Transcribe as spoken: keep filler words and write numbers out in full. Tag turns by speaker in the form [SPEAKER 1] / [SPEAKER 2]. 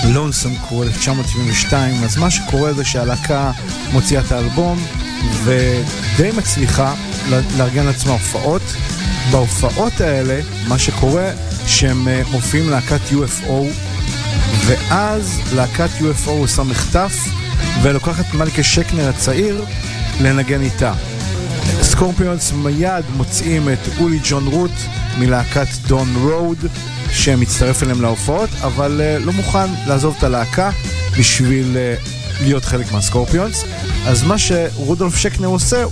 [SPEAKER 1] לונסום קרו אלף תשע מאות שבעים ושתיים. אז מה שקורה זה שהלהקה מוציאה את האלבום ודי מצליחה לארגן לעצמה הופעות. בהופעות האלה מה שקורה שהם מופיעים להקת יו אף או, ואז להקת יו אף או עושה מחטף ולוקחת מלכה שקנר הצעיר לנגן איתה. סקורפיונס מיד מוצאים את אולי ג'ון רוט מלהקת דון רוד שמצטרף אליהם להופעות, אבל uh, לא מוכן לעזוב את הלהקה בשביל uh, להיות חלק מהסקורפיונס. אז מה שרודולף שקנר עושה,